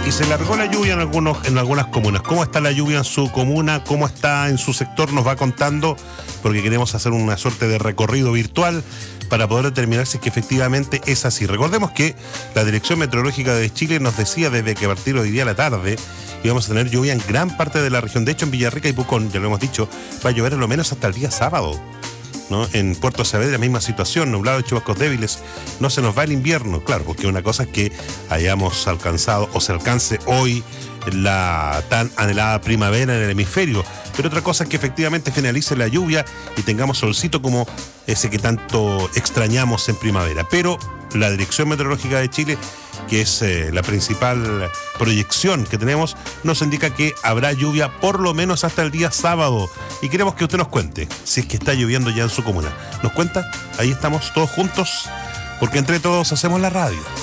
y se largó la lluvia en algunas comunas. ¿Cómo está la lluvia en su comuna? ¿Cómo está en su sector? Nos va contando, porque queremos hacer una suerte de recorrido virtual para poder determinar si es que efectivamente es así. Recordemos que la Dirección Meteorológica de Chile nos decía desde que a partir de hoy día a la tarde íbamos a tener lluvia en gran parte de la región. De hecho, en Villarrica y Pucón, ya lo hemos dicho, va a llover al menos hasta el día sábado, ¿no? En Puerto Saavedra la misma situación, nublado de chubascos débiles. No se nos va el invierno, claro, porque una cosa es que hayamos alcanzado o se alcance hoy la tan anhelada primavera en el hemisferio, pero otra cosa es que efectivamente finalice la lluvia y tengamos solcito como ese que tanto extrañamos en primavera. Pero la Dirección Meteorológica de Chile, que es la principal proyección que tenemos, nos indica que habrá lluvia por lo menos hasta el día sábado. Y queremos que usted nos cuente si es que está lloviendo ya en su comuna. ¿Nos cuenta? Ahí estamos todos juntos, porque entre todos hacemos la radio.